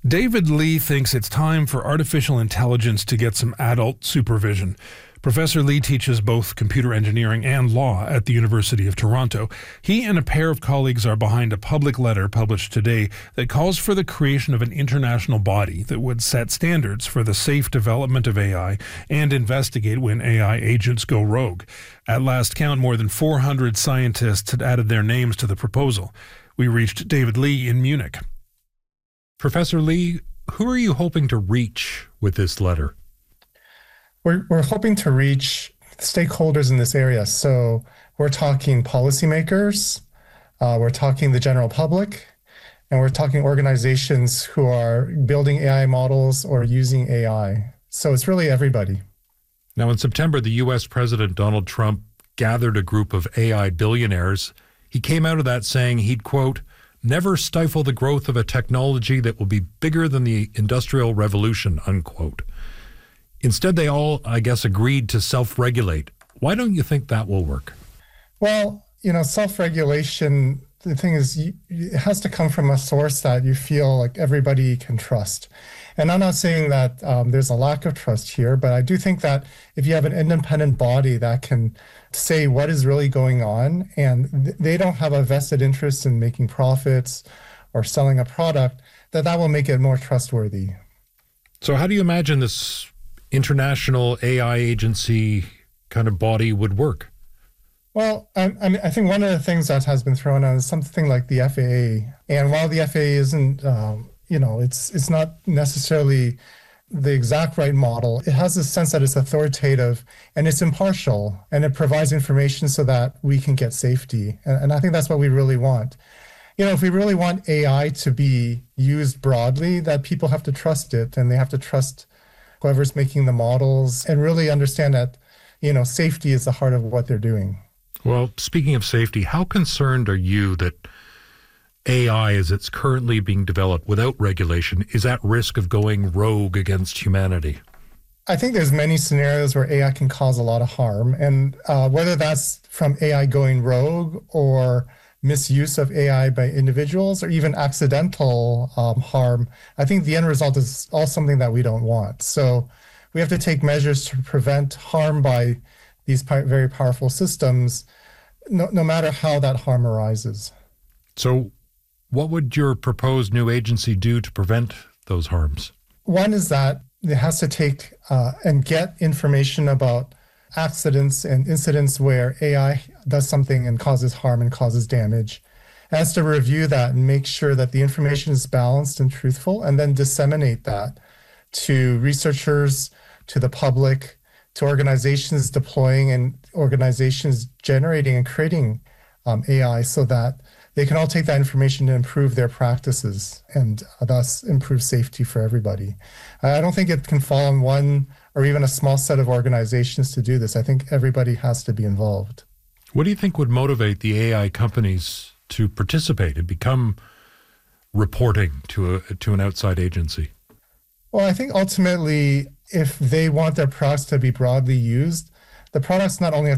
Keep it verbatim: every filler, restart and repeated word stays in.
David Lee thinks it's time for artificial intelligence to get some adult supervision. Professor Lee teaches both computer engineering and law at the University of Toronto. He and a pair of colleagues are behind a public letter published today that calls for the creation of an international body that would set standards for the safe development of A I and investigate when A I agents go rogue. At last count, more than four hundred scientists had added their names to the proposal. We reached David Lee in Munich. Professor Lee, who are you hoping to reach with this letter? We're, we're hoping to reach stakeholders in this area. So we're talking policymakers, uh, we're talking the general public, and we're talking organizations who are building A I models or using A I. So it's really everybody. Now, in September, the U S President Donald Trump gathered a group of A I billionaires. He came out of that saying he'd, quote, never stifle the growth of a technology that will be bigger than the Industrial Revolution, unquote. Instead, they all, I guess, agreed to self-regulate. Why don't you think that will work? Well, you know, self-regulation, the thing is, you, it has to come from a source that you feel like everybody can trust. And I'm not saying that um, there's a lack of trust here, but I do think that if you have an independent body that can say what is really going on, and th- they don't have a vested interest in making profits or selling a product, that that will make it more trustworthy. So how do you imagine this international A I agency kind of body would work? Well, I, I mean, I think one of the things that has been thrown out is something like the F A A. And while the F A A isn't, um, you know, it's it's not necessarily the exact right model, it has a sense that it's authoritative and it's impartial and it provides information so that we can get safety. And, and I think that's what we really want. You know, if we really want A I to be used broadly, that people have to trust it and they have to trust whoever's making the models and really understand that, you know, safety is the heart of what they're doing. Well, speaking of safety, how concerned are you that A I, as it's currently being developed without regulation, is at risk of going rogue against humanity? I think there's many scenarios where A I can cause a lot of harm. And uh, whether that's from A I going rogue or misuse of A I by individuals or even accidental um, harm, I think the end result is all something that we don't want. So we have to take measures to prevent harm by these very powerful systems, no, no matter how that harm arises. So what would your proposed new agency do to prevent those harms? One is that it has to take uh, and get information about accidents and incidents where A I does something and causes harm and causes damage. It has to review that and make sure that the information is balanced and truthful, and then disseminate that to researchers, to the public, to organizations deploying and organizations generating and creating um, A I so that they can all take that information to improve their practices and uh, thus improve safety for everybody. I don't think it can fall on one or even a small set of organizations to do this. I think everybody has to be involved. What do you think would motivate the A I companies to participate and become reporting to a to an outside agency? Well, I think ultimately, if they want their products to be broadly used, the products not only have